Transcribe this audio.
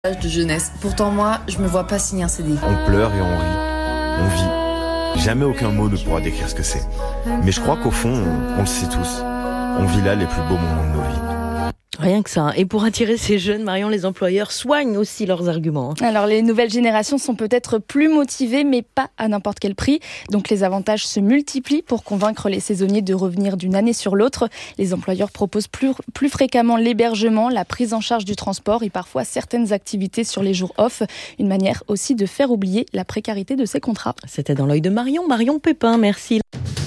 De jeunesse. Pourtant moi, je me vois pas signer un CDI. On pleure et on rit, on vit. Jamais aucun mot ne pourra décrire ce que c'est. Mais je crois qu'au fond, on le sait tous. On vit là les plus beaux moments de nos vies. Rien que ça. Et pour attirer ces jeunes, Marion, les employeurs soignent aussi leurs arguments. Alors les nouvelles générations sont peut-être plus motivées, mais pas à n'importe quel prix. Donc les avantages se multiplient pour convaincre les saisonniers de revenir d'une année sur l'autre. Les employeurs proposent plus fréquemment l'hébergement, la prise en charge du transport et parfois certaines activités sur les jours off. Une manière aussi de faire oublier la précarité de ces contrats. C'était dans l'œil de Marion Pépin, merci.